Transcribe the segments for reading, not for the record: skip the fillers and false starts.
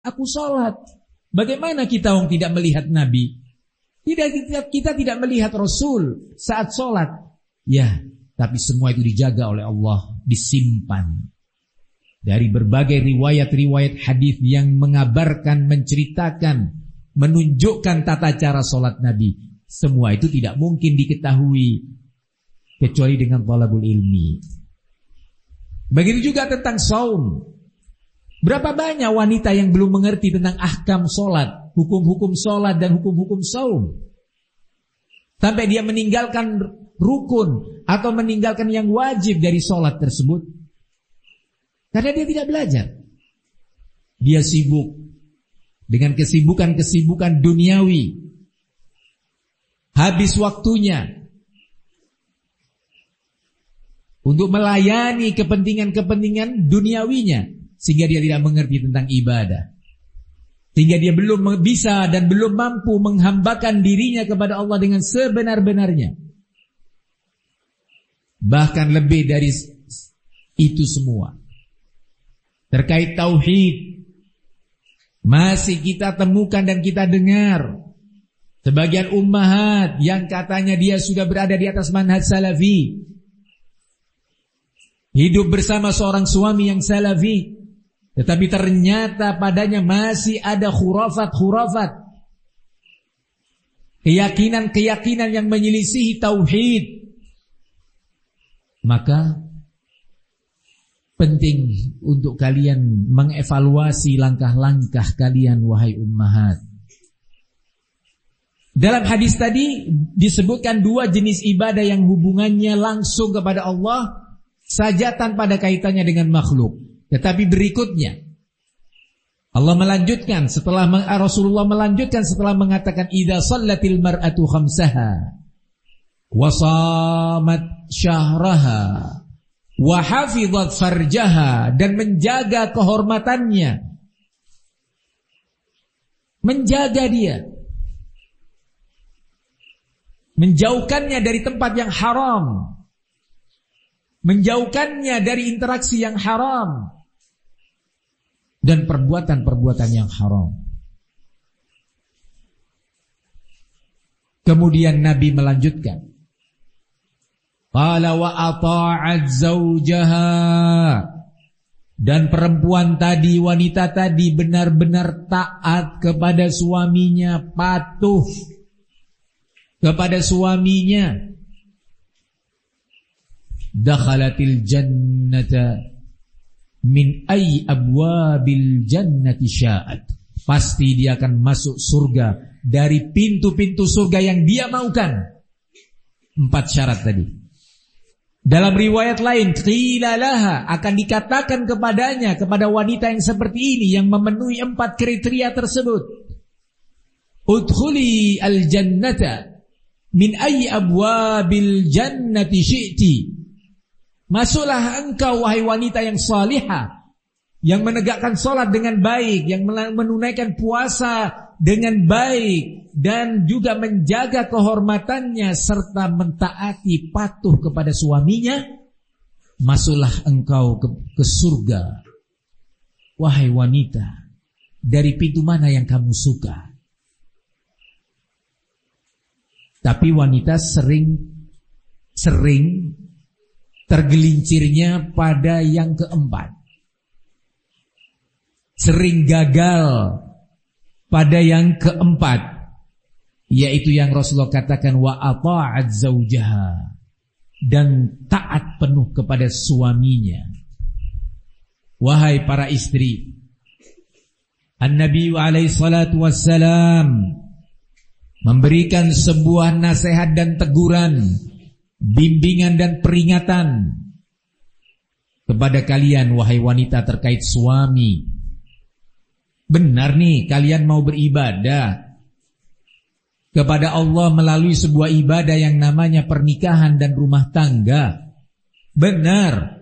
Aku sholat. Bagaimana kita orang tidak melihat Nabi? Kita tidak melihat Rasul saat sholat. Ya, tapi semua itu dijaga oleh Allah, disimpan. Dari berbagai riwayat-riwayat hadis yang mengabarkan, menceritakan, menunjukkan tata cara sholat Nabi. Semua itu tidak mungkin diketahui kecuali dengan thalabul ilmi. Begitu juga tentang saum. Berapa banyak wanita yang belum mengerti tentang ahkam sholat, hukum-hukum sholat dan hukum-hukum saum. Sampai dia meninggalkan rukun atau meninggalkan yang wajib dari sholat tersebut. Karena dia tidak belajar. Dia sibuk dengan kesibukan-kesibukan duniawi. Habis waktunya untuk melayani kepentingan-kepentingan duniawinya. Sehingga dia tidak mengerti tentang ibadah. Sehingga dia belum bisa dan belum mampu menghambakan dirinya kepada Allah dengan sebenar-benarnya. Bahkan lebih dari itu semua. Terkait tauhid, masih kita temukan dan kita dengar sebagian ummahat yang katanya dia sudah berada di atas manhaj salafi, hidup bersama seorang suami yang salafi, tetapi ternyata padanya masih ada khurafat-khurafat, keyakinan-keyakinan yang menyelisihi tauhid. Maka penting untuk kalian mengevaluasi langkah-langkah kalian, wahai ummahat. Dalam hadis tadi disebutkan dua jenis ibadah yang hubungannya langsung kepada Allah saja tanpa ada kaitannya dengan makhluk. Tetapi berikutnya Allah melanjutkan Rasulullah melanjutkan setelah mengatakan idza shallatil mar'atu khamsaha wa shamat syahraha wa hafizat farjaha, dan menjaga kehormatannya, menjaga dia, menjauhkannya dari tempat yang haram, menjauhkannya dari interaksi yang haram dan perbuatan-perbuatan yang haram. Kemudian Nabi melanjutkan, qala wa ata'at zawjaha, dan perempuan tadi, wanita tadi benar-benar taat kepada suaminya, patuh kepada suaminya. Dakhalatil jannata min ayyi abwabil jannati sya'at, pasti dia akan masuk surga dari pintu-pintu surga yang dia maukan. 4 syarat tadi. Dalam riwayat lain, qila laha, akan dikatakan kepadanya, kepada wanita yang seperti ini yang memenuhi 4 kriteria tersebut, udkhuli al-jannata min ayyi abwabil jannati syi'ti, masuklah engkau wahai wanita yang salihah, yang menegakkan salat dengan baik, yang menunaikan puasa dengan baik, dan juga menjaga kehormatannya serta mentaati patuh kepada suaminya, masuklah engkau ke surga wahai wanita. Dari pintu mana yang kamu suka? Tapi wanita sering tergelincirnya pada yang keempat, sering gagal pada yang keempat, yaitu yang Rasulullah katakan wa ata'at zawjaha, dan taat penuh kepada suaminya. Wahai para istri, An-Nabi alaihi salatu wassalam memberikan sebuah nasihat dan teguran, bimbingan dan peringatan kepada kalian wahai wanita terkait suami. Benar nih, kalian mau beribadah kepada Allah melalui sebuah ibadah yang namanya pernikahan dan rumah tangga. Benar.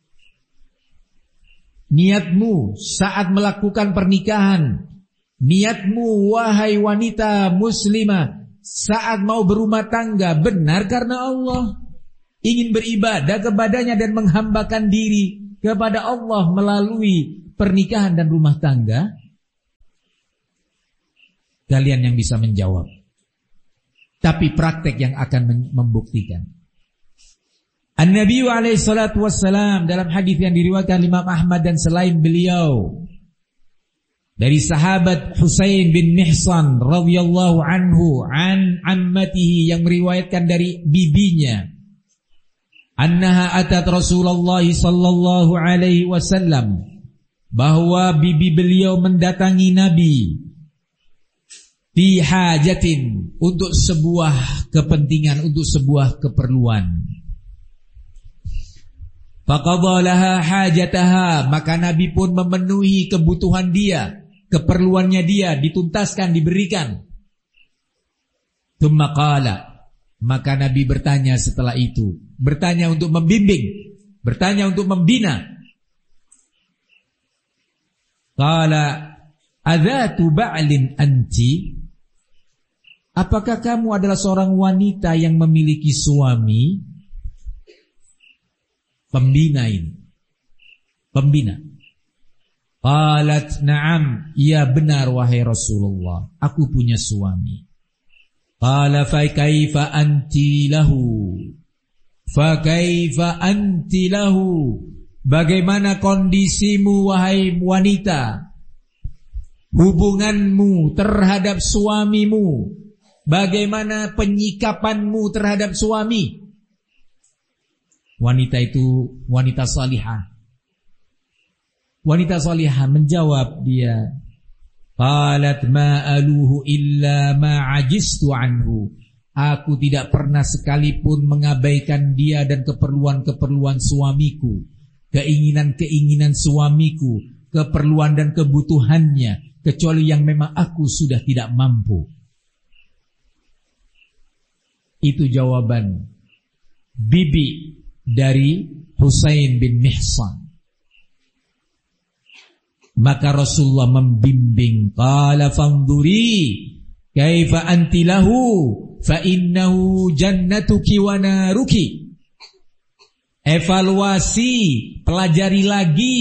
Niatmu saat melakukan pernikahan, niatmu wahai wanita muslimah saat mau berumah tangga, benar karena Allah, ingin beribadah kepadanya dan menghambakan diri kepada Allah melalui pernikahan dan rumah tangga. kalian yang bisa menjawab. Tapi praktek yang akan membuktikan. An-Nabi alaihi salatu wassalam dalam hadis yang diriwayatkan Imam Ahmad dan selain beliau dari sahabat Husain bin Mihsan radhiyallahu anhu an ammatihi yang meriwayatkan dari bibinya annaha atat Rasulullah sallallahu alaihi wasallam, bahwa bibi beliau mendatangi Nabi fi hajatin, untuk sebuah kepentingan, untuk sebuah keperluan. Faqadha laha hajataha, maka Nabi pun memenuhi kebutuhan dia, keperluannya dia, dituntaskan, diberikan. Tsumma qala, maka Nabi bertanya setelah itu, bertanya untuk membimbing, bertanya untuk membina. Qala adzatu ba'lin anti, apakah kamu adalah seorang wanita yang memiliki suami? Pembina. Qalat na'am, iya benar wahai Rasulullah, aku punya suami. Qala fa kaifa anti lahu? Fa kaifa anti lahu? Bagaimana kondisimu wahai wanita? Hubunganmu terhadap suamimu? Bagaimana penyikapanmu terhadap suami? Wanita itu wanita salihah. Wanita salihah menjawab dia, qalat ma aluhu illa ma ajistu anhu. Aku tidak pernah sekalipun mengabaikan dia dan keperluan-keperluan suamiku, keinginan-keinginan suamiku, keperluan dan kebutuhannya, kecuali yang memang aku sudah tidak mampu. Itu jawaban bibi dari Husain bin Mihsan. Maka Rasulullah membimbing, qala fanduri kaifa anti lahu fa innahu jannatuki wa naruki. Evaluasi, pelajari lagi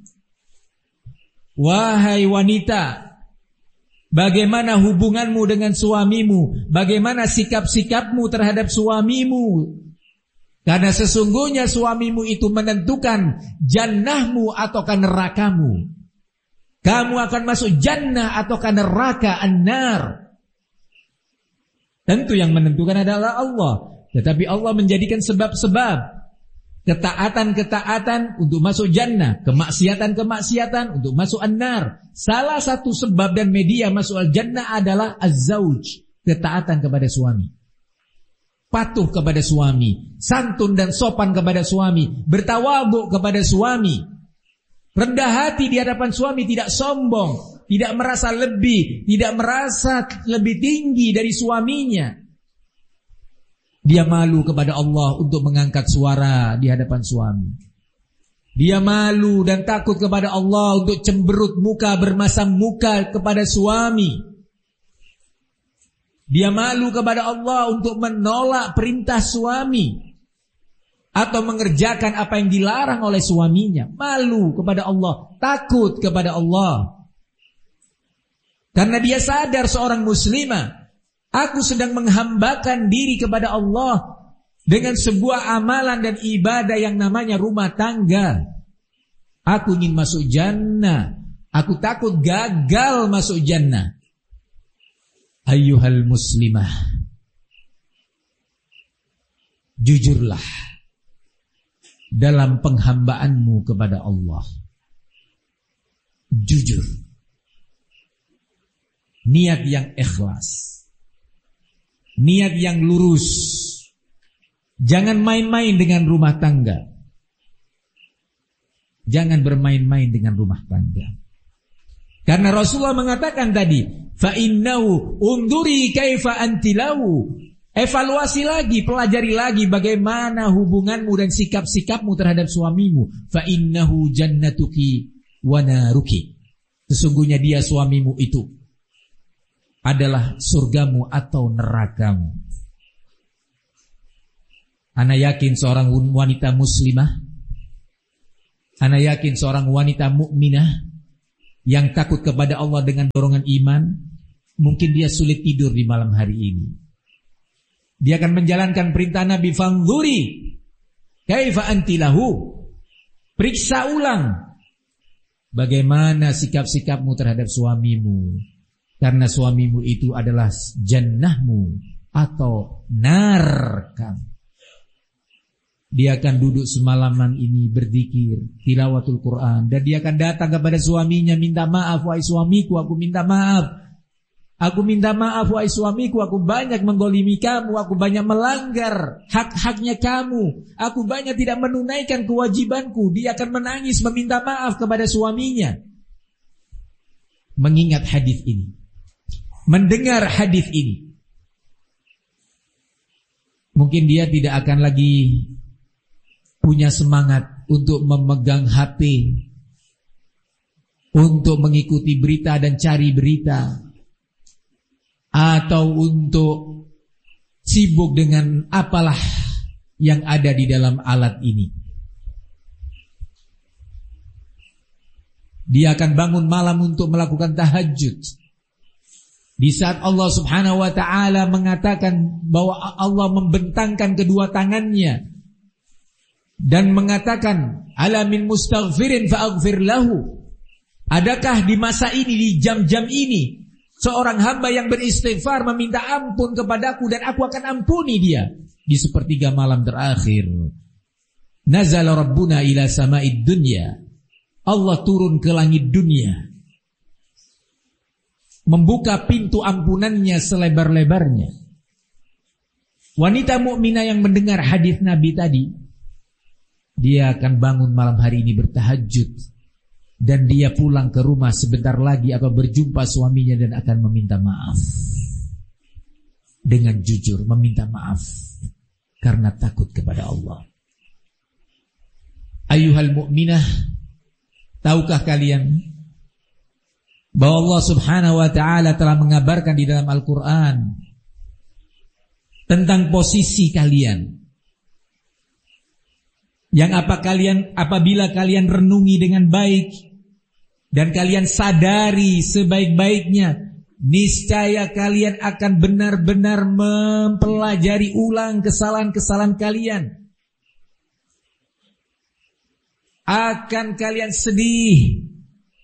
wahai wanita, bagaimana hubunganmu dengan suamimu, bagaimana sikap-sikapmu terhadap suamimu. Karena sesungguhnya suamimu itu menentukan jannahmu ataukah nerakamu. Kamu akan masuk jannah ataukah neraka an-nar. Tentu yang menentukan adalah Allah. Tetapi Allah menjadikan sebab-sebab, ketaatan-ketaatan untuk masuk jannah, kemaksiatan-kemaksiatan untuk masuk an-nar. Salah satu sebab dan media masuk al-jannah adalah az-zauj, ketaatan kepada suami. Patuh kepada suami, santun dan sopan kepada suami, bertawadhu kepada suami, rendah hati di hadapan suami, tidak sombong, tidak merasa lebih, tidak merasa lebih tinggi dari suaminya. Dia malu kepada Allah untuk mengangkat suara di hadapan suami. Dia malu dan takut kepada Allah untuk cemberut muka, bermasam muka kepada suami. Dia malu kepada Allah untuk menolak perintah suami atau mengerjakan apa yang dilarang oleh suaminya. Malu kepada Allah, takut kepada Allah. Karena dia sadar seorang muslimah, aku sedang menghambakan diri kepada Allah dengan sebuah amalan dan ibadah yang namanya rumah tangga. Aku ingin masuk jannah, aku takut gagal masuk jannah. Ayyuhal muslimah, jujurlah dalam penghambaanmu kepada Allah. Jujur, niat yang ikhlas, niat yang lurus. Jangan main-main dengan rumah tangga. Jangan bermain-main dengan rumah tangga. Karena Rasulullah mengatakan tadi, fa innahu unduri kaifa anti lahu. Evaluasi lagi, pelajari lagi bagaimana hubunganmu dan sikap-sikapmu terhadap suamimu. Fa innahu jannatuki wa naruki. Sesungguhnya dia suamimu itu adalah surgamu atau nerakamu. Ana yakin seorang wanita muslimah, ana yakin seorang wanita mukminah yang takut kepada Allah dengan dorongan iman, mungkin dia sulit tidur di malam hari ini. Dia akan menjalankan perintah Nabi, fanzuri kaifa anti lahu. Periksa ulang bagaimana sikap-sikapmu terhadap suamimu. Karena suamimu itu adalah jannahmu atau narkam. Dia akan duduk semalaman ini berzikir, tilawatul Quran, dan dia akan datang kepada suaminya minta maaf, wahai suamiku, aku minta maaf. Aku minta maaf wahai suamiku, aku banyak menggolimi kamu, aku banyak melanggar hak-haknya kamu, aku banyak tidak menunaikan kewajibanku. Dia akan menangis meminta maaf kepada suaminya. Mengingat hadis ini, mendengar hadis ini, mungkin dia tidak akan lagi punya semangat untuk memegang HP, untuk mengikuti berita dan cari berita, atau untuk sibuk dengan apalah yang ada di dalam alat ini. Dia akan bangun malam untuk melakukan tahajud. Di saat Allah Subhanahu wa ta'ala mengatakan bahwa Allah membentangkan kedua tangannya dan mengatakan, ala min mustaghfirin fa'aghfir lahu. Adakah di masa ini, di jam-jam ini, seorang hamba yang beristighfar meminta ampun kepadaku dan aku akan ampuni dia. Di sepertiga malam terakhir, nazala rabbuna ila sama'id dunya. Allah turun ke langit dunia, membuka pintu ampunannya selebar-lebarnya. Wanita mukminah yang mendengar hadis Nabi tadi, dia akan bangun malam hari ini bertahajud. Dan dia pulang ke rumah sebentar lagi atau berjumpa suaminya dan akan meminta maaf. Dengan jujur meminta maaf karena takut kepada Allah. Ayyuhal mu'minah, tahukah kalian bahwa Allah Subhanahu wa ta'ala telah mengabarkan di dalam Al-Quran tentang posisi kalian, yang apabila kalian renungi dengan baik dan kalian sadari sebaik-baiknya, niscaya kalian akan benar-benar mempelajari ulang kesalahan-kesalahan kalian. Akan kalian sedih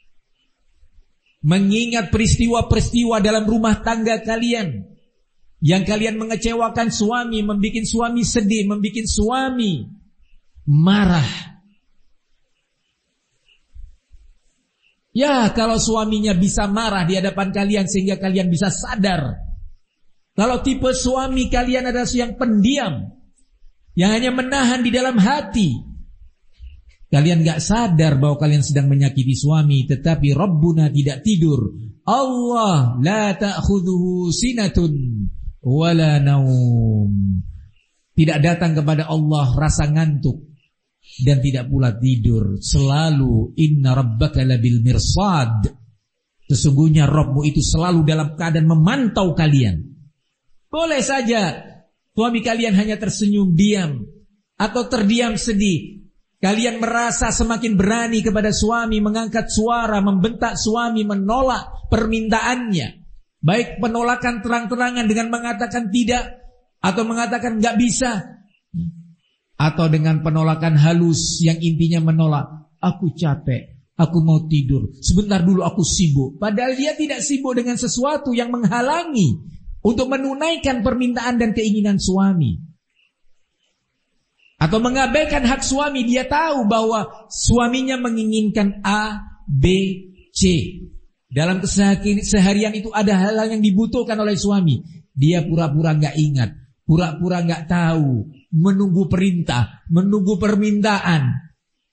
mengingat peristiwa-peristiwa dalam rumah tangga kalian yang kalian mengecewakan suami, membuat suami sedih, membuat suami marah. Ya, kalau suaminya bisa marah di hadapan kalian sehingga kalian bisa sadar. Kalau tipe suami kalian adalah yang pendiam, yang hanya menahan di dalam hati, kalian gak sadar bahwa kalian sedang menyakiti suami. Tetapi Rabbuna tidak tidur. Allah la ta'khudhuhu sinatun wala naum. Tidak datang kepada Allah rasa ngantuk dan tidak pula tidur. Selalu inna rabbaka labil mirsad. Sesungguhnya Rabbmu itu selalu dalam keadaan memantau kalian. Boleh saja suami kalian hanya tersenyum diam atau terdiam sedih. Kalian merasa semakin berani kepada suami, mengangkat suara, membentak suami, menolak permintaannya. Baik penolakan terang-terangan dengan mengatakan tidak atau mengatakan gak bisa, atau dengan penolakan halus yang intinya menolak. Aku capek, aku mau tidur, sebentar dulu aku sibuk. Padahal dia tidak sibuk dengan sesuatu yang menghalangi untuk menunaikan permintaan dan keinginan suami, atau mengabaikan hak suami. Dia tahu bahwa suaminya menginginkan A, B, C. Dalam keseharian itu ada hal-hal yang dibutuhkan oleh suami. Dia pura-pura gak ingat, pura-pura gak tahu, menunggu perintah, menunggu permintaan,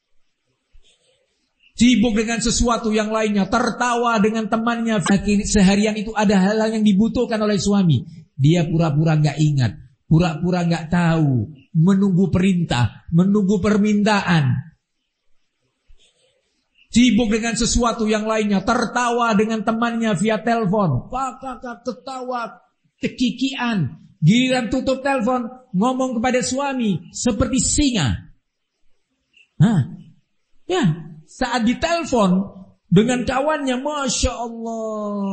sibuk dengan sesuatu yang lainnya, tertawa dengan temannya. Seharian itu ada hal-hal yang dibutuhkan oleh suami. Dia pura-pura gak ingat, pura-pura gak tahu, menunggu perintah, menunggu permintaan, sibuk dengan sesuatu yang lainnya, tertawa dengan temannya via telepon, kakak ketawa, kekikian. Giliran tutup telepon, ngomong kepada suami seperti singa. Ya, saat ditelepon dengan kawannya, Masya Allah,